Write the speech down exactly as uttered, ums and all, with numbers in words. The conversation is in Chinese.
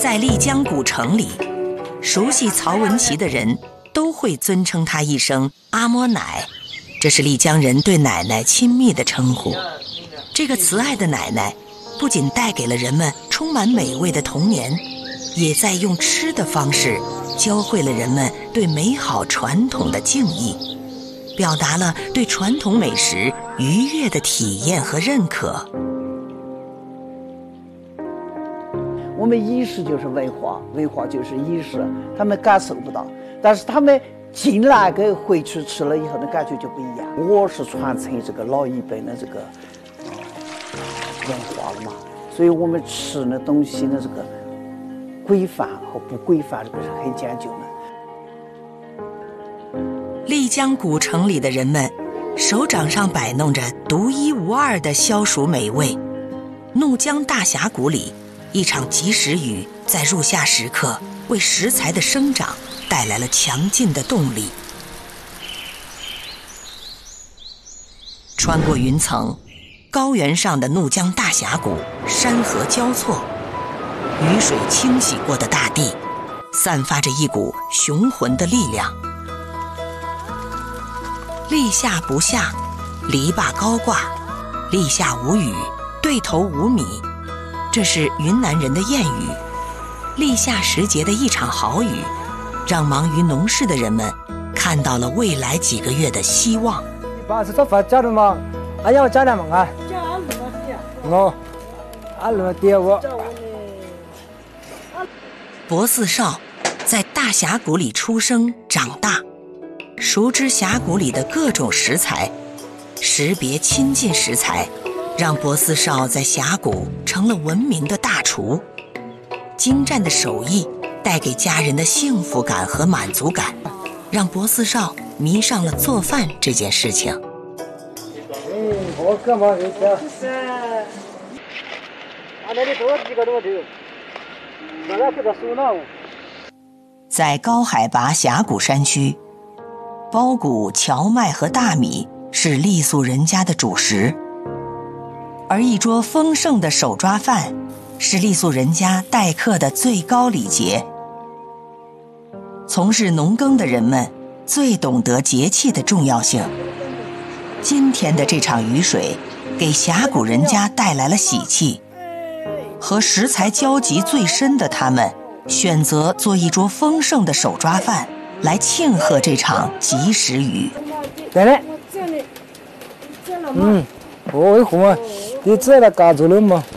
在丽江古城里，熟悉曹文琪的人都会尊称她一声阿嬷奶，这是丽江人对奶奶亲密的称呼。这个慈爱的奶奶不仅带给了人们充满美味的童年，也在用吃的方式教会了人们对美好传统的敬意，表达了对传统美食愉悦的体验和认可。 我们仪式就是文化，文化就是仪式，他们感受不到，但是他们进来跟回去吃了以后的感觉就不一样。我是传承这个老一辈的这个、呃、文化了嘛，所以我们吃的东西的这个规范和不规范这个是很讲究的。 丽江古城里的人们手掌上摆弄着独一无二的消暑美味。怒江大峡谷里，一场及时雨在入夏时刻为食材的生长带来了强劲的动力。穿过云层，高原上的怒江大峡谷山河交错，雨水清洗过的大地散发着一股雄浑的力量。立夏不下，篱笆高挂；立夏无雨，对头无米。这是云南人的谚语。立夏时节的一场好雨，让忙于农事的人们看到了未来几个月的希望。 把这做饭加的嘛，还要加点嘛啊？加二十块钱。哦，二十点五。 薄四少在大峡谷里出生长大，熟知峡谷里的各种食材，识别亲近食材，让薄四少在峡谷成了闻名的大厨。精湛的手艺带给家人的幸福感和满足感，让薄四少迷上了做饭这件事情。 嗯，我干嘛回家？是。啊，那里多几个多丢，那个这个收纳。 在高海拔峡谷山区，苞谷、荞麦和大米是傈僳人家的主食，而一桌丰盛的手抓饭是傈僳人家待客的最高礼节。从事农耕的人们最懂得节气的重要性。今天的这场雨水给峡谷人家带来了喜气，和食材交集最深的他们选择做一桌丰盛的手抓饭来庆贺这场及时雨。 对了，嗯，我一会儿你这了嘎住了吗？